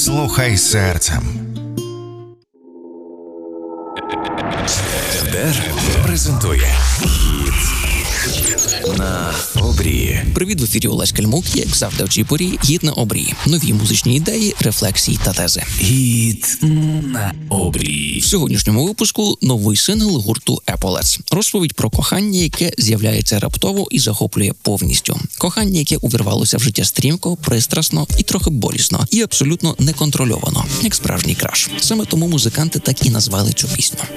Слухай серцем. РДР презентує «Хіт на обрії». Привіт, в ефірі Олесь Кальмук, як завжди в цій порі, «Хіт на обрії». Нові музичні ідеї, рефлексії та тези. «Хіт на обрії». В сьогоднішньому випуску новий сингл гурту Еполетс. Розповідь про кохання, яке з'являється раптово і захоплює повністю. Кохання, яке увірвалося в життя стрімко, пристрасно і трохи болісно. І абсолютно неконтрольовано, як справжній краш. Саме тому музиканти так і назвали цю пісню.